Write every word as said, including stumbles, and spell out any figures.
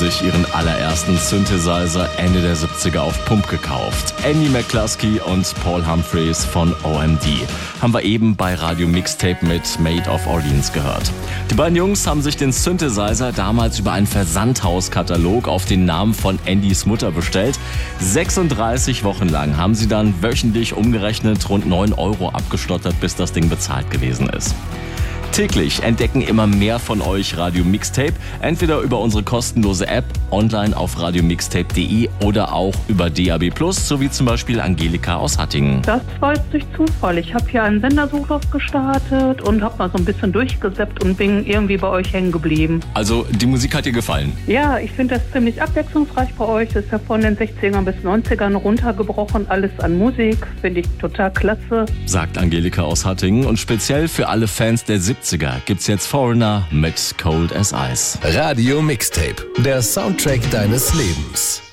sich ihren allerersten Synthesizer Ende der siebziger auf Pump gekauft. Andy McCluskey und Paul Humphreys von O M D haben wir eben bei Radio Mixtape mit Made of Orleans gehört. Die beiden Jungs haben sich den Synthesizer damals über einen Versandhauskatalog auf den Namen von Andys Mutter bestellt. sechsunddreißig Wochen lang haben sie dann wöchentlich umgerechnet rund neun Euro abgestottert, bis das Ding bezahlt gewesen ist. Täglich entdecken immer mehr von euch Radio Mixtape, entweder über unsere kostenlose App, online auf radiomixtape punkt de oder auch über D A B plus, so wie zum Beispiel Angelika aus Hattingen. Das war jetzt durch Zufall. Ich habe hier einen Sendersuchlauf gestartet und habe mal so ein bisschen durchgesappt und bin irgendwie bei euch hängen geblieben. Also die Musik hat dir gefallen? Ja, ich finde das ziemlich abwechslungsreich bei euch. Das ist ja von den sechzigern bis neunzigern runtergebrochen, alles an Musik. Finde ich total klasse. Sagt Angelika aus Hattingen, und speziell für alle Fans der siebziger gibt's jetzt Foreigner mit Cold as Ice. Radio Mixtape, der Soundtrack deines Lebens.